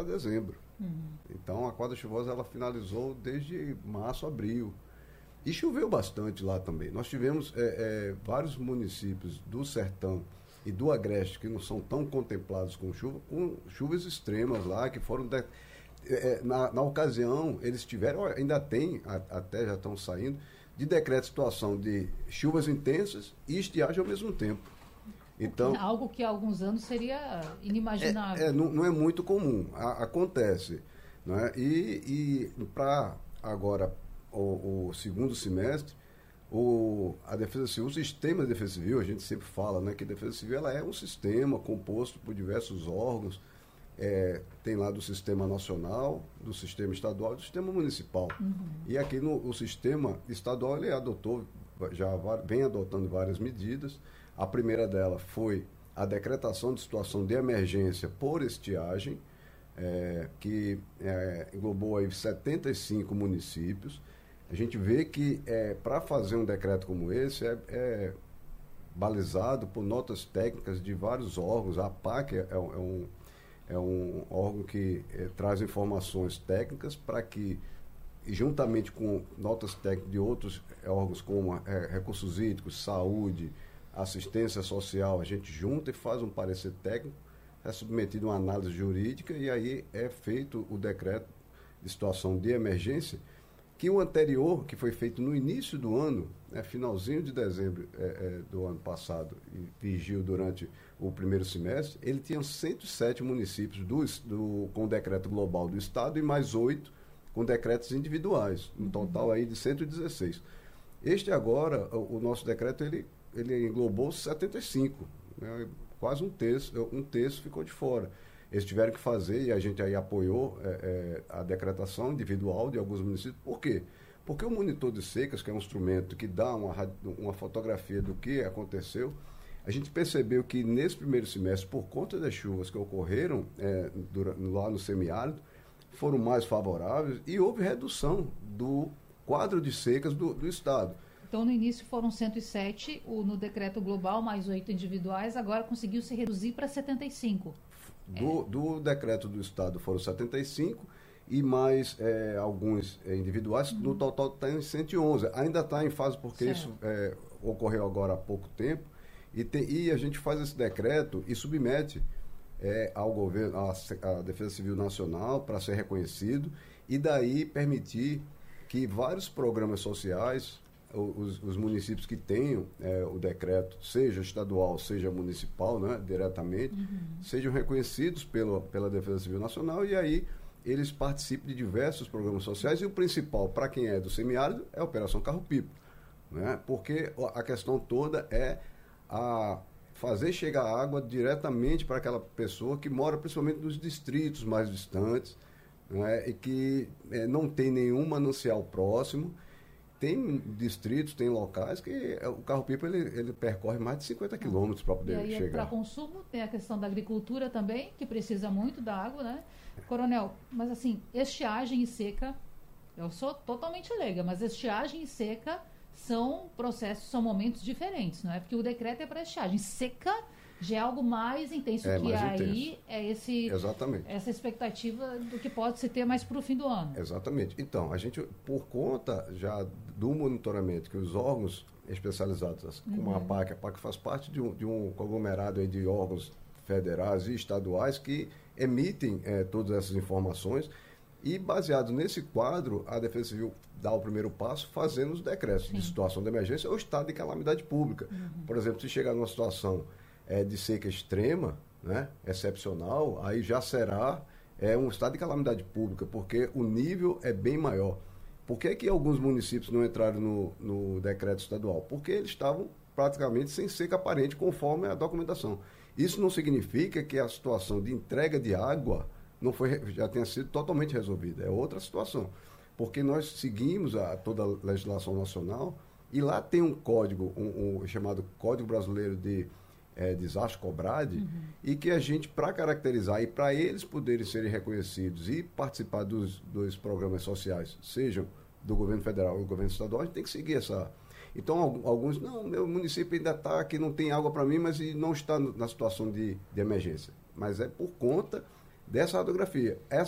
dezembro. Então, a quadra chuvosa ela finalizou desde março, abril. E choveu bastante lá também. Nós tivemos vários municípios do Sertão e do Agreste que não são tão contemplados com chuva, com chuvas extremas lá, que foram... na ocasião, eles tiveram, ainda tem, até já estão saindo, de decreto de situação de chuvas intensas e estiagem ao mesmo tempo. Então, algo que há alguns anos seria inimaginável. Não é muito comum, acontece. Né? E para agora, o segundo semestre, a Defesa Civil, o sistema de Defesa Civil, a gente sempre fala, né, que a Defesa Civil ela é um sistema composto por diversos órgãos, tem lá do sistema nacional, do sistema estadual e do sistema municipal. E aqui o sistema estadual ele vem adotando várias medidas. A primeira dela foi a decretação de situação de emergência por estiagem, que englobou aí 75 municípios. A gente vê que para fazer um decreto como esse é balizado por notas técnicas de vários órgãos. A APAC é um órgão que traz informações técnicas para que, juntamente com notas técnicas de outros órgãos como recursos hídricos, saúde, assistência social, a gente junta e faz um parecer técnico, é submetido a uma análise jurídica e aí é feito o decreto de situação de emergência, que o anterior, que foi feito no início do ano, finalzinho de dezembro do ano passado, e vigiu durante o primeiro semestre, ele tinha 107 municípios com o decreto global do Estado e mais 8 com decretos individuais, um total aí de 116. Este agora, o nosso decreto, ele englobou 75, né? Quase um terço ficou de fora. Eles tiveram que fazer, e a gente aí apoiou a decretação individual de alguns municípios. Por quê? Porque o monitor de secas, que é um instrumento que dá uma fotografia do que aconteceu, a gente percebeu que nesse primeiro semestre, por conta das chuvas que ocorreram lá no semiárido, foram mais favoráveis e houve redução do quadro de secas do Estado. Então, no início foram 107, no decreto global, mais 8 individuais, agora conseguiu se reduzir para 75. Do decreto do Estado foram 75 e mais alguns individuais, no total está em 111. Ainda está em fase, porque certo. Isso ocorreu agora há pouco tempo, e a gente faz esse decreto e submete ao governo, à Defesa Civil Nacional, para ser reconhecido, e daí permitir que vários programas sociais, os municípios que tenham o decreto, seja estadual, seja municipal, né, diretamente, sejam reconhecidos pela Defesa Civil Nacional, e aí eles participam de diversos programas sociais, e o principal, para quem é do semiárido, é a Operação Carro-Pipa, né, porque a questão toda é fazer chegar água diretamente para aquela pessoa que mora principalmente nos distritos mais distantes, né, e que não tem nenhum manancial próximo. Tem distritos, tem locais que o carro-pipa ele percorre mais de 50 quilômetros para poder chegar. E para consumo tem a questão da agricultura também, que precisa muito da água, né? Coronel, mas assim, estiagem e seca, eu sou totalmente leiga, mas estiagem e seca são processos, são momentos diferentes, não é? Porque o decreto é para estiagem. Seca já é algo mais intenso, que mais aí intenso. Exatamente. Essa expectativa do que pode se ter mais para o fim do ano. Exatamente. Então, a gente, por conta já do monitoramento que os órgãos especializados, como a APAC faz parte de um conglomerado aí de órgãos federais e estaduais que emitem todas essas informações, e baseado nesse quadro, a Defesa Civil dá o primeiro passo fazendo os decretos de situação de emergência ou estado de calamidade pública. Por exemplo, se chegar numa situação de seca extrema, né, excepcional, aí já será um estado de calamidade pública, porque o nível é bem maior. Por que que alguns municípios não entraram no decreto estadual? Porque eles estavam praticamente sem seca aparente, conforme a documentação. Isso não significa que a situação de entrega de água já tenha sido totalmente resolvida. É outra situação. Porque nós seguimos toda a legislação nacional e lá tem um código, chamado Código Brasileiro de Desastre Cobrade, e que a gente, para caracterizar e para eles poderem serem reconhecidos e participar dos programas sociais, sejam do governo federal ou do governo estadual, a gente tem que seguir essa... Então, alguns, não, meu município ainda está aqui, não tem água para mim, mas não está na situação de emergência. Mas é por conta dessa radiografia.